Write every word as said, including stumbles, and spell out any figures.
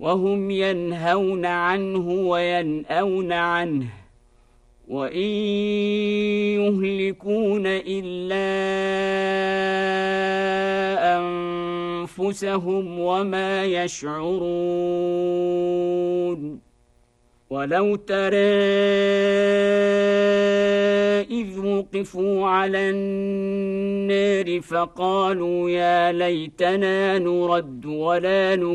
وهم ينهون عنه وينأون عنه وإن يهلكون إلا أنفسهم وما يشعرون ولو ترى إذ وقفوا على النار فقالوا يا ليتنا نرد ولا نكذب